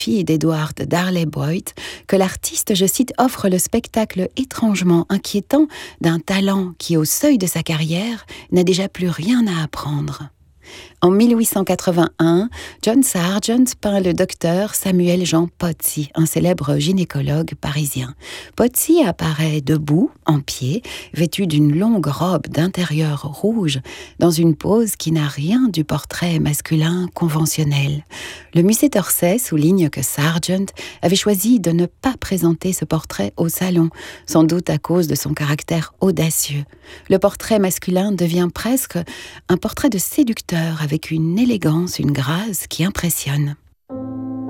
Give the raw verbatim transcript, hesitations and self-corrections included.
fille d'Edward Darley Boyd, que l'artiste, je cite, offre le spectacle étrangement inquiétant d'un talent qui, au seuil de sa carrière, n'a déjà plus rien à apprendre. En mille huit cent quatre-vingt-un, John Sargent peint le docteur Samuel Jean Pozzi, un célèbre gynécologue parisien. Pozzi apparaît debout, en pied, vêtu d'une longue robe d'intérieur rouge, dans une pose qui n'a rien du portrait masculin conventionnel. Le musée d'Orsay souligne que Sargent avait choisi de ne pas présenter ce portrait au salon, sans doute à cause de son caractère audacieux. Le portrait masculin devient presque un portrait de séducteur avec une élégance, une grâce qui impressionne.